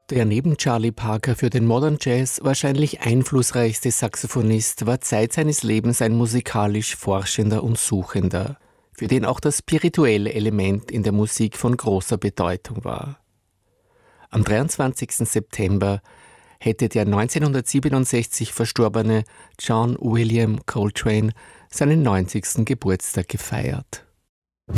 Der neben Charlie Parker für den Modern Jazz wahrscheinlich einflussreichste Saxophonist war Zeit seines Lebens ein musikalisch Forschender und Suchender, für den auch das spirituelle Element in der Musik von großer Bedeutung war. Am 23. September hätte der 1967 verstorbene John William Coltrane seinen 90. Geburtstag gefeiert.